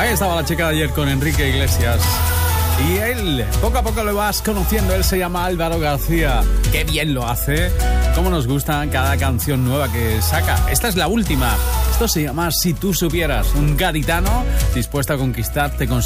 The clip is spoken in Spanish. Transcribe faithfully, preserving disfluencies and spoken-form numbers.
Ahí estaba la chica de ayer con Enrique Iglesias. Y él, poco a poco lo vas conociendo, él se llama Álvaro García. Qué bien lo hace, cómo nos gusta cada canción nueva que saca. Esta es la última, esto se llama Si tú supieras, un gaditano dispuesto a conquistarte con